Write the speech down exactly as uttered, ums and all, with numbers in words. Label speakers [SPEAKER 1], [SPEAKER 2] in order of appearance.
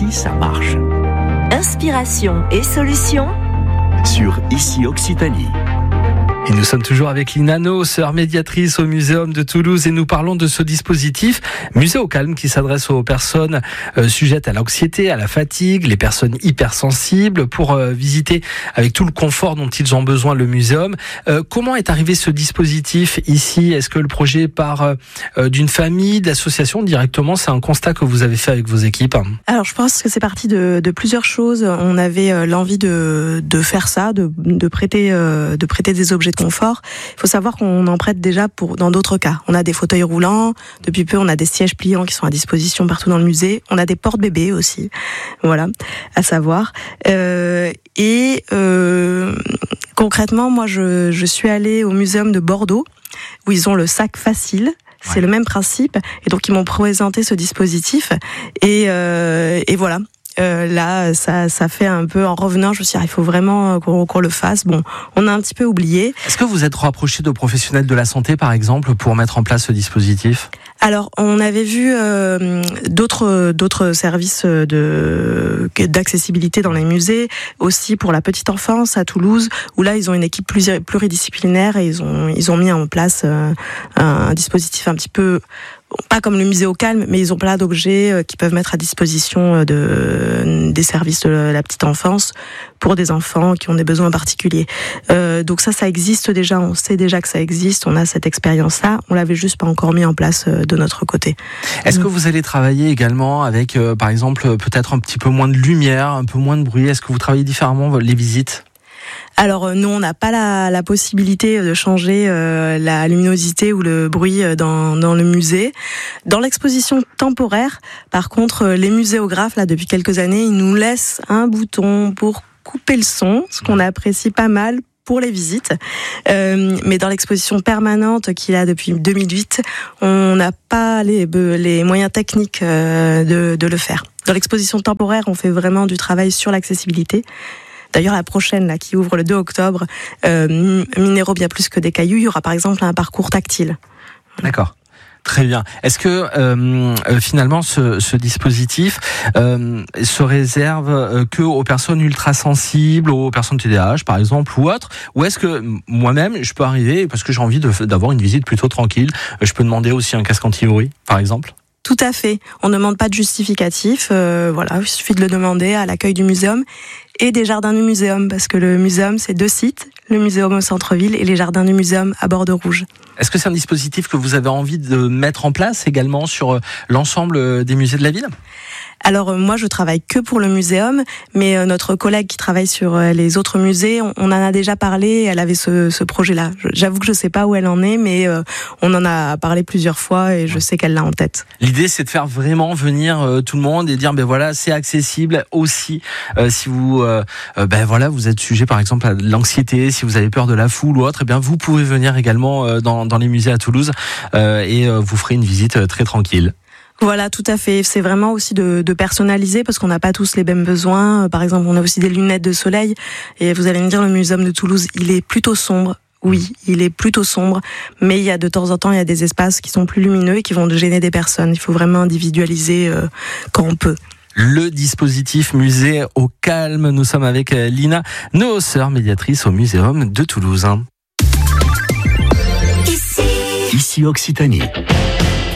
[SPEAKER 1] Ici, ça marche.
[SPEAKER 2] Inspiration et solutions
[SPEAKER 1] Sur Ici Occitanie.
[SPEAKER 3] Et nous sommes toujours avec Lina No, sœur médiatrice au Muséum de Toulouse, et nous parlons de ce dispositif Musée au Calme qui s'adresse aux personnes euh, sujettes à l'anxiété, à la fatigue, les personnes hypersensibles, pour euh, visiter avec tout le confort dont ils ont besoin le muséum. Euh, comment est arrivé ce dispositif ici ? Est-ce que le projet part euh, d'une famille, d'association directement ? C'est un constat que vous avez fait avec vos équipes.
[SPEAKER 4] Alors je pense que c'est parti de, de plusieurs choses. On avait euh, l'envie de, de faire ça, de, de, prêter, euh, de prêter des objets de confort. Il faut savoir qu'on en prête déjà pour dans d'autres cas. On a des fauteuils roulants, depuis peu on a des sièges pliants qui sont à disposition partout dans le musée. On a des porte-bébés aussi, voilà, à savoir. Euh, et euh, concrètement, moi je, je suis allée au Muséum de Bordeaux où ils ont le sac facile. C'est ouais. le même principe, et donc ils m'ont présenté ce dispositif, et, euh, et voilà. Euh, là, ça, ça fait un peu, en revenant, je me suis dit, ah, il faut vraiment qu'on, qu'on le fasse. Bon, on a un petit peu oublié.
[SPEAKER 3] Est-ce que vous êtes rapproché de professionnels de la santé, par exemple, pour mettre en place ce dispositif ?
[SPEAKER 4] Alors, on avait vu euh, d'autres d'autres services de d'accessibilité dans les musées, aussi pour la petite enfance à Toulouse, où là ils ont une équipe plus pluridisciplinaire et ils ont ils ont mis en place euh, un dispositif un petit peu pas comme le musée au calme, mais ils ont plein d'objets qu'ils peuvent mettre à disposition de, des services de la petite enfance pour des enfants qui ont des besoins particuliers. Euh, donc ça, ça existe déjà, on sait déjà que ça existe, on a cette expérience-là, on l'avait juste pas encore mis en place de notre côté.
[SPEAKER 3] Est-ce que vous allez travailler également avec, euh, par exemple, peut-être un petit peu moins de lumière, un peu moins de bruit ? Est-ce que vous travaillez différemment les visites ?
[SPEAKER 4] Alors nous, on n'a pas la, la possibilité de changer euh, la luminosité ou le bruit dans, dans le musée. Dans l'exposition temporaire, par contre, les muséographes, là, depuis quelques années, ils nous laissent un bouton pour couper le son, ce qu'on apprécie pas mal pour les visites. Euh, mais dans l'exposition permanente qu'il a depuis deux mille huit, on n'a pas les, les moyens techniques euh, de, de le faire. Dans l'exposition temporaire, on fait vraiment du travail sur l'accessibilité. D'ailleurs, la prochaine, là, qui ouvre le deux octobre, euh, Minéraux bien plus que des cailloux, il y aura par exemple un parcours tactile.
[SPEAKER 3] D'accord. Très bien. Est-ce que euh, finalement ce, ce dispositif euh, se réserve euh, que aux personnes ultra sensibles, aux personnes T D A H par exemple ou autres, ou est-ce que moi-même je peux arriver parce que j'ai envie de, d'avoir une visite plutôt tranquille, je peux demander aussi un casque anti-bruit par exemple ?
[SPEAKER 4] Tout à fait. On ne demande pas de justificatif. Euh, voilà, il suffit de le demander à l'accueil du muséum et des jardins du muséum, parce que le muséum, c'est deux sites, le muséum au centre-ville et les jardins du muséum à Bordeaux-Rouge.
[SPEAKER 3] Est-ce que c'est un dispositif que vous avez envie de mettre en place également sur l'ensemble des musées de la ville ?
[SPEAKER 4] Alors moi, je travaille que pour le muséum, mais notre collègue qui travaille sur les autres musées, on en a déjà parlé, elle avait ce, ce projet-là. J'avoue que je ne sais pas où elle en est, mais on en a parlé plusieurs fois et je sais qu'elle l'a en tête.
[SPEAKER 3] L'idée, c'est de faire vraiment venir euh, tout le monde et dire, ben voilà, c'est accessible aussi. Euh, si vous, euh, ben voilà, vous êtes sujet par exemple à l'anxiété, si vous avez peur de la foule ou autre, eh bien vous pouvez venir également euh, dans, dans les musées à Toulouse euh, et euh, vous ferez une visite euh, très tranquille.
[SPEAKER 4] Voilà, tout à fait. C'est vraiment aussi de, de personnaliser parce qu'on n'a pas tous les mêmes besoins. Par exemple, on a aussi des lunettes de soleil. Et vous allez me dire, le Muséum de Toulouse, il est plutôt sombre. Oui, il est plutôt sombre. Mais il y a de temps en temps, il y a des espaces qui sont plus lumineux et qui vont gêner des personnes. Il faut vraiment individualiser euh, quand on peut.
[SPEAKER 3] Le dispositif Musée au Calme. Nous sommes avec Lina No, sœur médiatrice au Muséum de Toulouse.
[SPEAKER 1] Ici Occitanie.